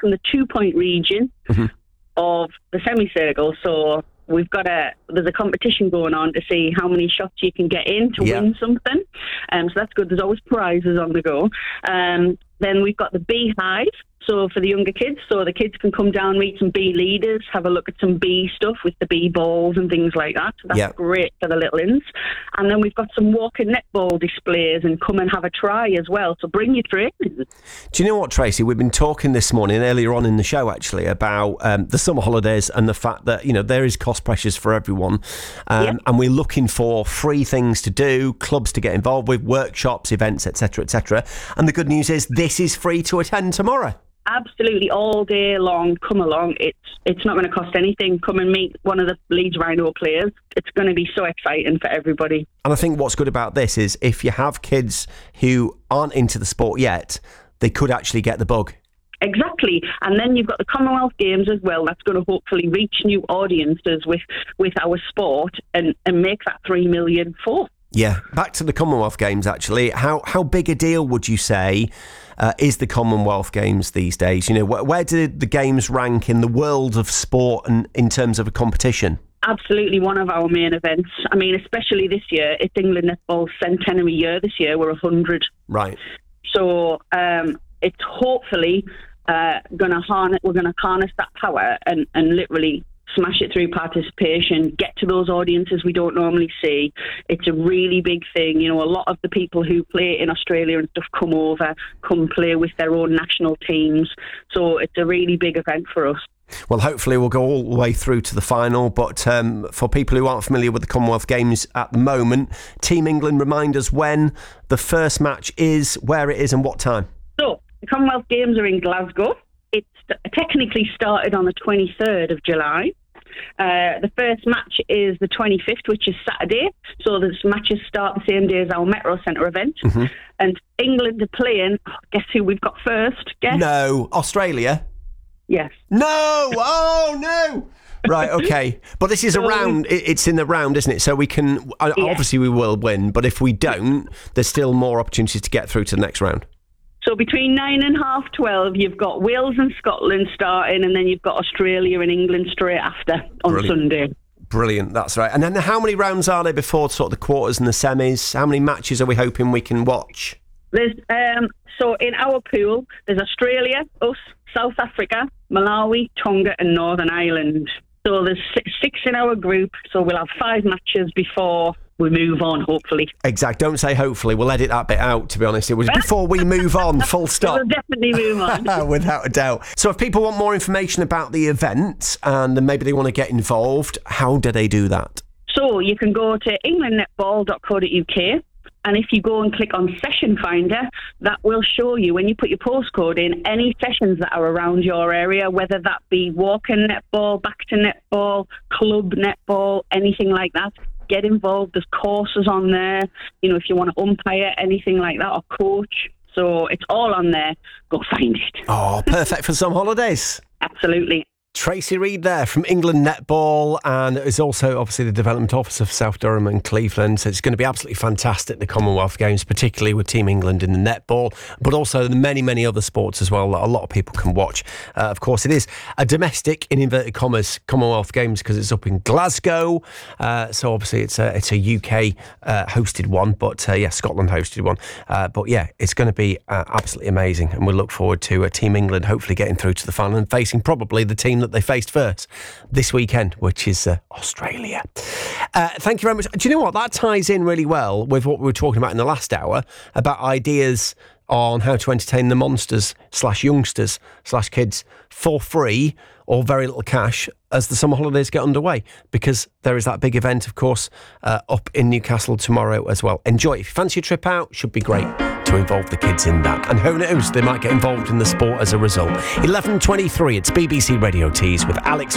from the 2-point region of the semicircle. So there's a competition going on to see how many shots you can get in to win something. So that's good. There's always prizes on the go. Then we've got the beehive. So for the younger kids, so the kids can come down, meet some bee leaders, have a look at some bee stuff with the bee balls and things like that. So that's great for the little ins. And then we've got some walking netball displays and come and have a try as well. So bring your trainers. Do you know what, Tracy? We've been talking this morning, earlier on in the show actually, about the summer holidays and the fact that, there is cost pressures for everyone. And we're looking for free things to do, clubs to get involved with, workshops, events, etc., etc. And the good news is this is free to attend tomorrow. Absolutely, all day long, come along. It's not going to cost anything. Come and meet one of the Leeds Rhino players. It's going to be so exciting for everybody. And I think what's good about this is if you have kids who aren't into the sport yet, they could actually get the bug. Exactly. And then you've got the Commonwealth Games as well. That's going to hopefully reach new audiences with our sport and make that 3 million full. Yeah, back to the Commonwealth Games actually. How big a deal would you say is the Commonwealth Games these days? Where do the games rank in the world of sport and in terms of a competition? Absolutely one of our main events. I mean, especially this year, it's England Netball's centenary year this year. We're 100. Right. So it's hopefully we're going to harness that power and literally smash it through participation, get to those audiences we don't normally see. It's a really big thing. A lot of the people who play in Australia and stuff come play with their own national teams. So it's a really big event for us. Well, hopefully we'll go all the way through to the final. But for people who aren't familiar with the Commonwealth Games at the moment, Team England, remind us when the first match is, where it is and what time. So the Commonwealth Games are in Glasgow. It's technically started on the 23rd of July. The first match is the 25th, which is Saturday. So the matches start the same day as our Metro Centre event. And England are playing. Guess who we've got first? Guess? No, Australia. Yes. No! Oh, no! Right, okay. But this is a round. It's in the round, isn't it? So we can... Obviously, we will win. But if we don't, there's still more opportunities to get through to the next round. So between 9 and 12, you've got Wales and Scotland starting, and then you've got Australia and England straight after on Sunday. Brilliant, that's right. And then how many rounds are there before sort of the quarters and the semis? How many matches are we hoping we can watch? There's so in our pool, there's Australia, us, South Africa, Malawi, Tonga and Northern Ireland. So there's six in our group, so we'll have 5 matches before we move on, hopefully. Exact. Don't say hopefully. We'll edit that bit out, to be honest. It was before we move on, full stop. We'll definitely move on. Without a doubt. So if people want more information about the event and maybe they want to get involved, how do they do that? So you can go to englandnetball.co.uk, and if you go and click on Session Finder, that will show you, when you put your postcode in, any sessions that are around your area, whether that be walk-in netball, back to netball, club netball, anything like that. Get involved. There's courses on there. If you want to umpire, anything like that, or coach. So it's all on there. Go find it. Oh, perfect for some holidays. Absolutely. Tracy Reed there from England Netball, and is also obviously the development officer for South Durham and Cleveland. So it's going to be absolutely fantastic, the Commonwealth Games, particularly with Team England in the netball, but also the many, many other sports as well that a lot of people can watch. Of course, it is a domestic, in inverted commas, Commonwealth Games because it's up in Glasgow. So obviously it's a UK hosted one, but Scotland hosted one. But yeah, it's going to be absolutely amazing, and we'll look forward to Team England hopefully getting through to the final and facing probably the team that they faced first this weekend, which is Australia. Thank you very much. Do you know what? That ties in really well with what we were talking about in the last hour about ideas on how to entertain the monsters / youngsters / kids for free or very little cash as the summer holidays get underway, because there is that big event, of course, up in Newcastle tomorrow as well. Enjoy. If you fancy a trip out, should be great to involve the kids in that. And who knows, they might get involved in the sport as a result. 11:23, it's BBC Radio Tees with Alex